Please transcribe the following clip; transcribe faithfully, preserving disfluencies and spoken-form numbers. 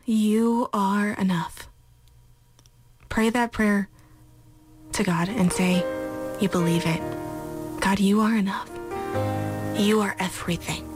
you are enough. Pray that prayer to God and say you believe it. God, you are enough. You are everything.